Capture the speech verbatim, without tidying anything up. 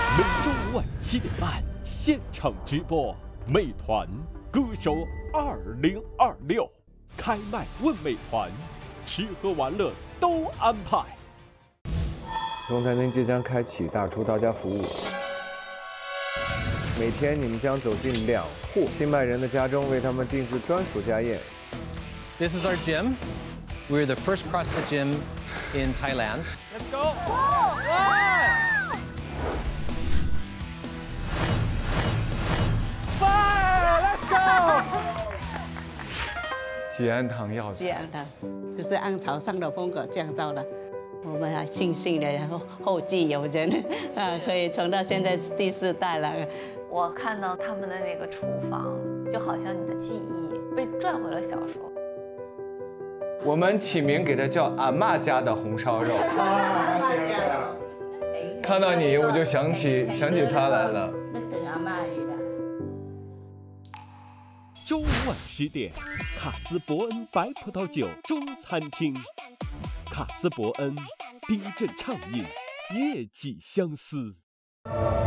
每周五晚七点半现场直播，美团歌手二零二六开麦问美团，吃喝玩乐都安排。 中餐厅即将开启大厨到家服务，每天你们将走进两户新麦人的家中，为他们定制专属家宴。 This is our gym. We're the first CrossFit gym in Thailand. Let's go! Fire! Let's go! 吉安堂药材， 这样的，就是按朝上的风格降造的。我们还庆幸的，然后后继有人，啊，可以传到现在是第四代了。 我看到他们的那个厨房，就好像你的记忆被拽回了小时候。 我们起名给它叫阿嬷家的红烧肉。看到你，我就想起想起他来了。 周五晚十点，卡斯伯恩白葡萄酒中餐厅，卡斯伯恩冰镇畅饮，夜几相思。